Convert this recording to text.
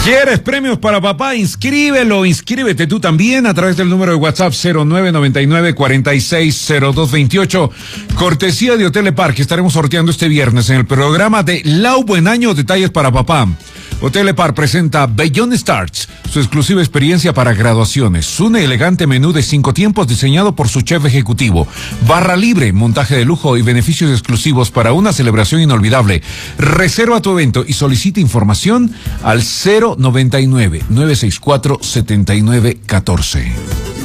¿Quieres premios para papá? Inscríbete tú también a través del número de WhatsApp 0999-460228. Cortesía de Hotel Epar, que estaremos sorteando este viernes en el programa de Lau Buen Año, detalles para papá. Hotel Epar presenta Beyond Stars, su exclusiva experiencia para graduaciones. Un elegante menú de 5 tiempos diseñado por su chef ejecutivo. Barra libre, montaje de lujo y beneficios exclusivos para una celebración inolvidable. Reserva tu evento y solicita información al 099-964-7914.